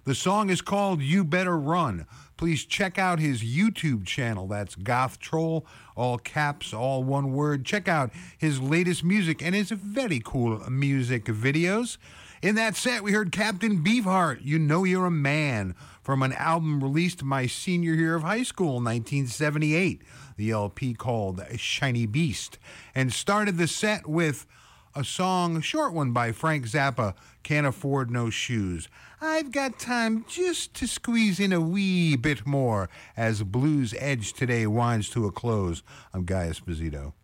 The song is called You Better Run. Please check out his YouTube channel. That's Goth Troll, all caps, all one word. Check out his latest music and his very cool music videos. In that set, we heard Captain Beefheart, You Know You're a Man, from an album released my senior year of high school, 1978, the LP called Shiny Beast, and started the set with a song, a short one by Frank Zappa, Can't Afford No Shoes. I've got time just to squeeze in a wee bit more as Blues Edge today winds to a close. I'm Guy Esposito.